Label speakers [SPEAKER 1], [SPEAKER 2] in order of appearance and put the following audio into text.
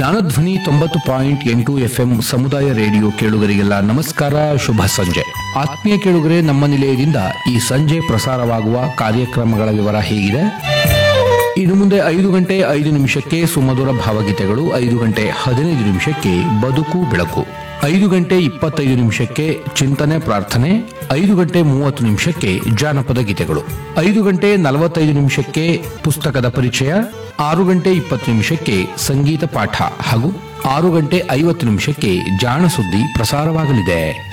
[SPEAKER 1] Jnanadhwani 90.8 FM ಸಮುದಾಯ radio ಕೇಳುಗರಿಗೆಲ್ಲ ನಮಸ್ಕಾರ, ಶುಭ ಸಂಜೆ. ಆತ್ಮೀಯ ಕೇಳುಗರೆ, ನಮ್ಮ ನಿಲಯದಿಂದ ಈ ಸಂಜೆ ಪ್ರಸಾರವಾಗುವ ಕಾರ್ಯಕ್ರಮಗಳ ವಿವರ ಹೀಗಿದೆ. ಇನ್ನು ಮುಂದೆ 5 ಗಂಟೆ 5 ನಿಮಿಷಕ್ಕೆ ಸುಮಧುರ ಭಾವಗೀತೆಗಳು, 5 ಗಂಟೆ 15 ನಿಮಿಷಕ್ಕೆ ಬದುಕು ಬೆಳಕು, 5 ಗಂಟೆ 25 ನಿಮಿಷಕ್ಕೆ ಚಿಂತನೆ ಪ್ರಾರ್ಥನೆ, 5 ಗಂಟೆ 30 ನಿಮಿಷಕ್ಕೆ ಜಾನಪದ ಗೀತೆಗಳು, 5 ಗಂಟೆ 45 ನಿಮಿಷಕ್ಕೆ ಪುಸ್ತಕದ ಪರಿಚಯ, 6 ಗಂಟೆ 20 ನಿಮಿಷಕ್ಕೆ ಸಂಗೀತ ಪಾಠ ಹಾಗೂ 6 ಗಂಟೆ 50 ನಿಮಿಷಕ್ಕೆ ಜಾಣ ಸುದ್ದಿ ಪ್ರಸಾರವಾಗಲಿದೆ.